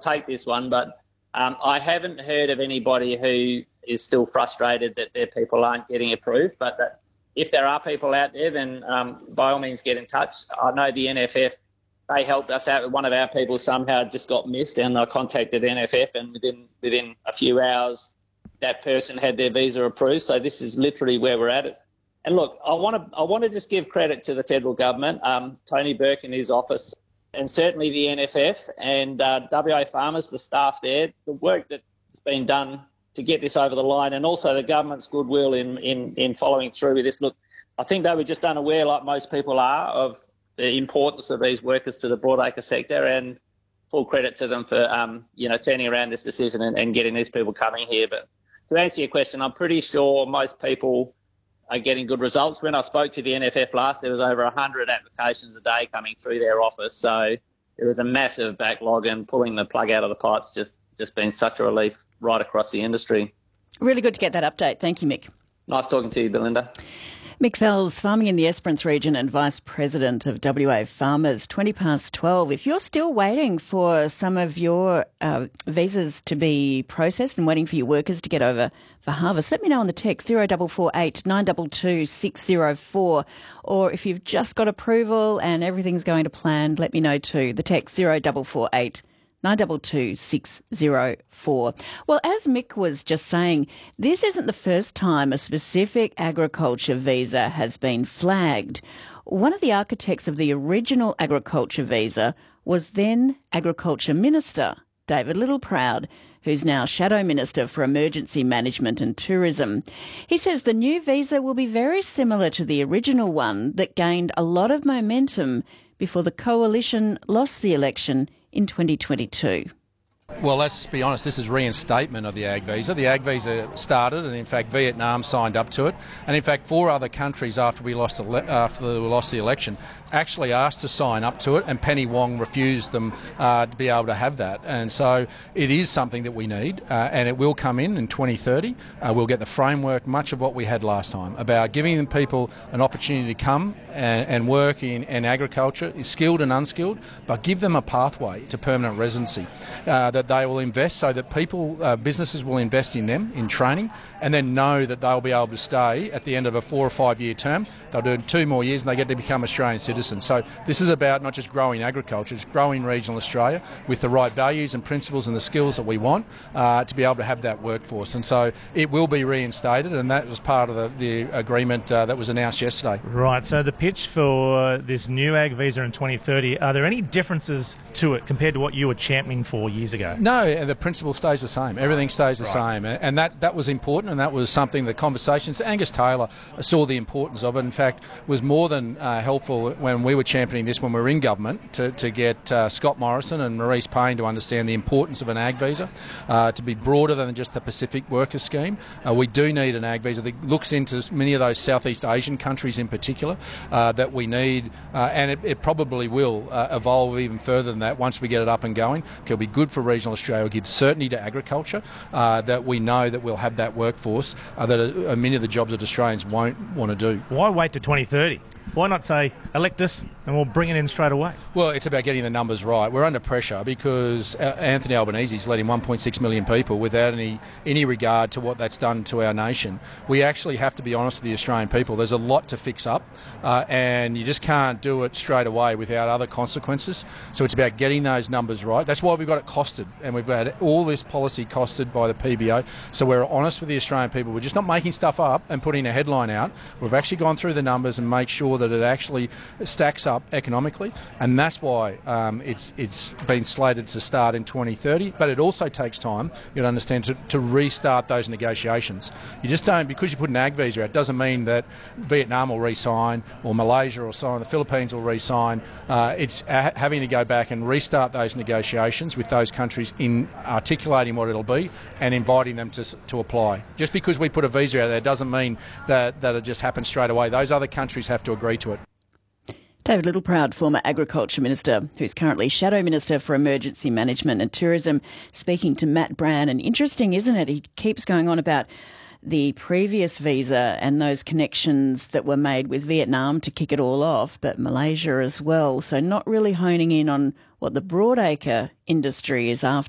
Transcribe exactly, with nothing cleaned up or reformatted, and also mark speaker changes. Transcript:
Speaker 1: take this one, but um, I haven't heard of anybody who is still frustrated that their people aren't getting approved. But that if there are people out there, then um, by all means get in touch. I know the N F F, they helped us out. One of our people somehow just got missed, and I contacted N F F, and within within a few hours, that person had their visa approved. So this is literally where we're at. And look, I want to I want to just give credit to the federal government, um, Tony Burke and his office, and certainly the N F F and uh, W A Farmers, the staff there, the work that's been done to get this over the line, and also the government's goodwill in, in, in following through with this. Look, I think they were just unaware, like most people are, of the importance of these workers to the broadacre sector, and full credit to them for, um, you know, turning around this decision and, and getting these people coming here. But to answer your question, I'm pretty sure most people are getting good results. When I spoke to the N F F last, there was over one hundred applications a day coming through their office. So there was a massive backlog, and pulling the plug out of the pipe's just, just been such a relief right across the industry.
Speaker 2: Really good to get that update. Thank you, Mick.
Speaker 1: Nice talking to you, Belinda.
Speaker 2: Mick Fells, farming in the Esperance region and Vice President of W A Farmers, twenty past twelve. If you're still waiting for some of your uh, visas to be processed and waiting for your workers to get over for harvest, let me know on the text zero four four eight nine two two six zero four. Or if you've just got approval and everything's going to plan, let me know too. The text zero four four eight nine two two six zero four. Well, as Mick was just saying, this isn't the first time a specific agriculture visa has been flagged. One of the architects of the original agriculture visa was then Agriculture Minister David Littleproud, who's now Shadow Minister for Emergency Management and Tourism. He says the new visa will be very similar to the original one that gained a lot of momentum before the coalition lost the election in twenty twenty-two.
Speaker 3: Well, let's be honest, this is reinstatement of the ag visa. The ag visa started, and in fact Vietnam signed up to it, and in fact four other countries after we lost the, after we lost the election actually asked to sign up to it, and Penny Wong refused them uh, to be able to have that. And so it is something that we need, uh, and it will come in in twenty thirty. Uh, we'll get the framework, much of what we had last time, about giving people an opportunity to come and, and work in, in agriculture, skilled and unskilled, but give them a pathway to permanent residency. Uh, that they will invest, so that people, uh, businesses will invest in them, in training, and then know that they'll be able to stay at the end of a four or five year term. They'll do two more years and they get to become Australian citizens. So this is about not just growing agriculture, it's growing regional Australia with the right values and principles and the skills that we want uh, to be able to have that workforce. And so it will be reinstated, and that was part of the, the agreement uh, that was announced yesterday.
Speaker 4: Right, so the pitch for this new ag visa in twenty thirty, are there any differences to it compared to what you were championing for years ago?
Speaker 3: No, the principle stays the same. Everything stays the right. same. And that, that was important, and that was something the conversations, Angus Taylor saw the importance of it. In fact, was more than uh, helpful when we were championing this when we were in government to, to get uh, Scott Morrison and Maurice Payne to understand the importance of an ag visa, uh, to be broader than just the Pacific Workers Scheme. Uh, we do need an ag visa that looks into many of those Southeast Asian countries in particular uh, that we need, uh, and it, it probably will uh, evolve even further than that once we get it up and going. It'll be good for regional Australia, give certainty to agriculture, uh, that we know that we'll have that workforce uh, that uh, many of the jobs that Australians won't want to do.
Speaker 4: Why wait to twenty thirty? Why not say, elect us and we'll bring it in straight away?
Speaker 3: Well, it's about getting the numbers right. We're under pressure because Anthony Albanese's letting one point six million people without any any regard to what that's done to our nation. We actually have to be honest with the Australian people. There's a lot to fix up, uh, and you just can't do it straight away without other consequences. So it's about getting those numbers right. That's why we've got it costed, and we've had all this policy costed by the P B O. So we're honest with the Australian people. We're just not making stuff up and putting a headline out. We've actually gone through the numbers and make sure that it actually stacks up economically, and that's why um, it's it's been slated to start in twenty thirty. But it also takes time, you know, understand, to, to restart those negotiations. You just don't, because you put an ag visa out, doesn't mean that Vietnam will re-sign or Malaysia will sign, the Philippines will re-sign. Uh, it's ha- having to go back and restart those negotiations with those countries in articulating what it'll be and inviting them to to apply. Just because we put a visa out there doesn't mean that, that it just happens straight away. Those other countries have to agree to it.
Speaker 2: David Littleproud, former Agriculture Minister, who's currently Shadow Minister for Emergency Management and Tourism, speaking to Matt Brown. And interesting, isn't it? He keeps going on about the previous visa and those connections that were made with Vietnam to kick it all off, but Malaysia as well. So not really honing in on what the broadacre industry is after.